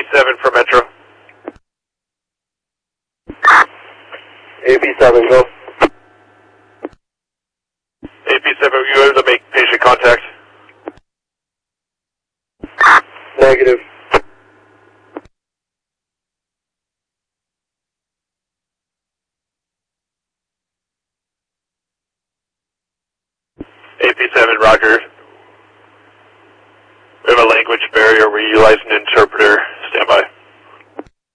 AP7 for Metro. AP7, go. AP7, were you able to make patient contact? Negative. AP7, roger. We have a language barrier. We're utilizing an interpreter.